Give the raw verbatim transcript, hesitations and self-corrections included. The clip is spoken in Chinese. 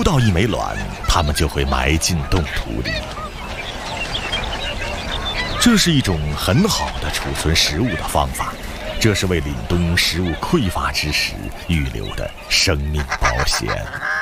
到一枚卵，它们就会埋进冻土里。这是一种很好的储存食物的方法，这是为凛冬食物匮乏之时预留的生命保险。